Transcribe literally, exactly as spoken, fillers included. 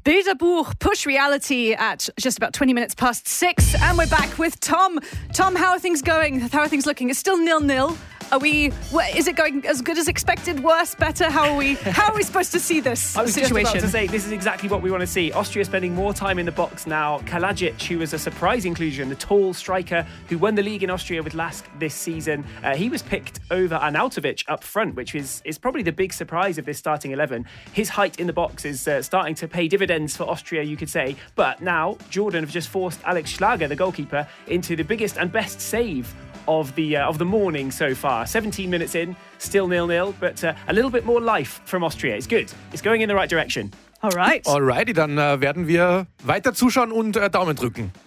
Bilderbuch, Push Reality at just about twenty minutes past six. And we're back with Tom. Tom, how are things going? How are things looking? It's still nil-nil. Are we? Is it going as good as expected? Worse? Better? How are we? How are we supposed to see this I was situation? just about to say, this is exactly what we want to see. Austria spending more time in the box now. Kalajic, who was a surprise inclusion, the tall striker who won the league in Austria with Lask this season, uh, he was picked over Arnautovic up front, which is, is probably the big surprise of this starting eleven. His height in the box is uh, starting to pay dividends for Austria, you could say. But now Jordan have just forced Alex Schlager, the goalkeeper, into the biggest and best save of the uh, of the morning so far. seventeen minutes in, still nil-nil, but uh, a little bit more life from Austria. It's good. It's going in the right direction. All right. Alrighty, dann äh, werden wir weiter zuschauen und äh, Daumen drücken.